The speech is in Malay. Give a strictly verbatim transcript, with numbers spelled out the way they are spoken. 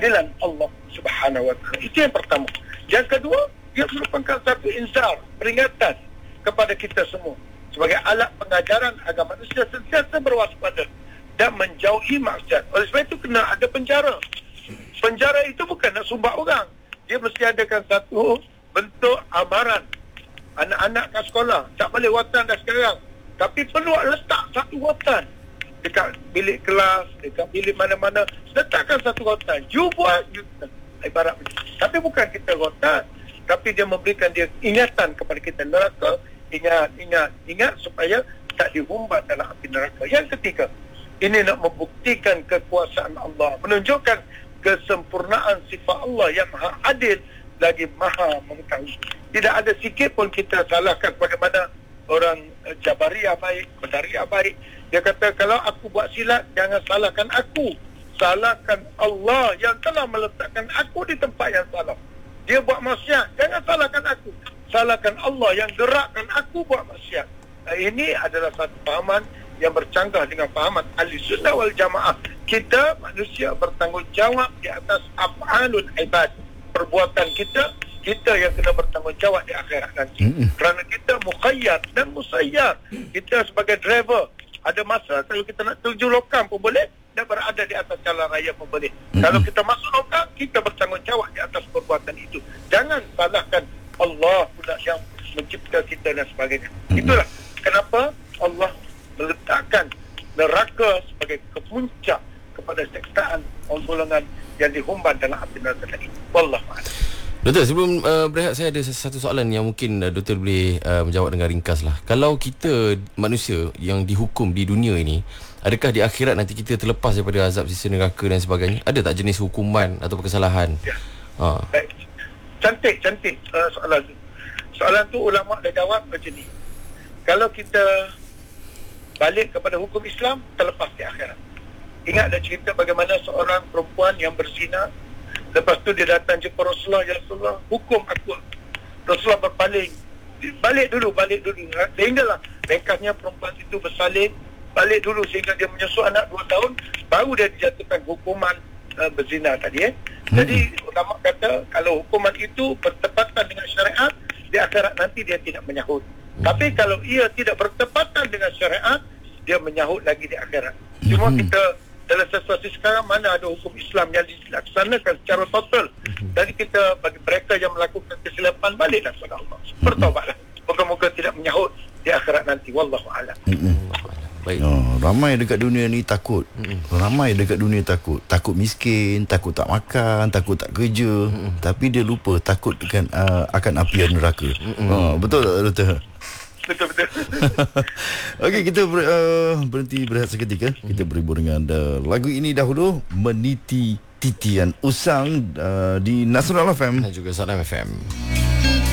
panggilan Allah Subhanahu Wa Taala. Itu yang pertama. Yang kedua, dia merupakan satu inzar, peringatan kepada kita semua sebagai alat pengajaran agar manusia sentiasa berwaspada dan menjauhi maksiat. Oleh sebab itu kena ada penjara. Penjara itu bukan nak sumbat orang. Dia mesti adakan satu bentuk amaran. Anak-anak kat sekolah tak boleh watan dah sekarang, tapi perlu letak satu watan dekat bilik kelas, dekat bilik mana-mana, letakkan satu watan. You buat, you ibarat macam. Tapi bukan kita watan, tapi dia memberikan dia ingatan kepada kita neraka. Ingat, ingat, ingat supaya tak dihumbat dalam api neraka. Yang ketiga, ini nak membuktikan kekuasaan Allah, menunjukkan kesempurnaan sifat Allah yang maha adil lagi maha mengetahui. Tidak ada sikit pun kita salahkan bagaimana orang Jabariyah baik, Qadariyah baik. Dia kata kalau aku buat silap, jangan salahkan aku, salahkan Allah yang telah meletakkan aku di tempat yang salah. Dia buat maksiat, jangan salahkan aku, salahkan Allah yang gerakkan aku buat maksiat. Nah, ini adalah satu fahaman yang bercanggah dengan fahaman Ahlussunnah wal Jamaah. Kita manusia bertanggungjawab di atas af'alul ibad, perbuatan kita, kita yang kena bertanggungjawab di akhirat nanti. Mm-hmm. Kerana kita mukhayyar dan musayyar. Kita sebagai driver, ada masa kalau kita nak tuju lokam pun boleh, dan berada di atas jalan raya pun boleh. Mm-hmm. Kalau kita masuk lokam, kita bertanggungjawab di atas perbuatan itu. Jangan salahkan Allah pula yang mencipta kita dan sebagainya. Mm-hmm. Itulah kenapa Allah meletakkan neraka sebagai kepuncak kepada seksaan golongan yang dihumban dalam api neraka tadi. Wallahualam. Doktor, sebelum uh, berehat, saya ada satu soalan yang mungkin uh, doktor boleh uh, menjawab dengan ringkas lah. Kalau kita manusia yang dihukum di dunia ini, adakah di akhirat nanti kita terlepas daripada azab sisa neraka dan sebagainya? Ada tak jenis hukuman atau kesalahan? Ya. Ha. Baik. Cantik, cantik uh, soalan tu. Soalan tu ulama' dah jawab macam ni. Kalau kita balik kepada hukum Islam, terlepas di akhirat. Ingat dah cerita bagaimana seorang perempuan yang berzina. Lepas tu dia datang jumpa Rasulullah, ya Rasulullah, hukum aku. Rasulullah berpaling, balik dulu, balik dulu. Sehinggalah ringkasnya perempuan itu bersalin, balik dulu sehingga dia menyusu anak dua tahun, baru dia dijatuhkan hukuman uh, berzina tadi. Eh. Hmm. Jadi ulama kata kalau hukuman itu bertepatan dengan syariat, di akhirat nanti dia tidak menyahut. Hmm. Tapi kalau ia tidak bertepatan dengan syariat, dia menyahut lagi di akhirat. Cuma hmm. kita dalam situasi sekarang mana ada hukum Islam yang dilaksanakan secara total. Jadi kita bagi mereka yang melakukan kesilapan, baliklah kepada Allah, bertaubatlah, moga-moga tidak menyahut di akhirat nanti. Wallahu a'lam. Baik. Oh, ramai dekat dunia ni takut. Mm-mm. Ramai dekat dunia takut. Takut miskin, takut tak makan, takut tak kerja. Mm-mm. Tapi dia lupa takut kan, uh, akan api neraka. Oh, betul tak, doktor? Betul-betul. Okey, kita ber, uh, berhenti berehat seketika. Mm-hmm. Kita berhibur dengan uh, lagu ini dahulu, Meniti Titian Usang uh, di Nasrul F M dan juga Salam F M.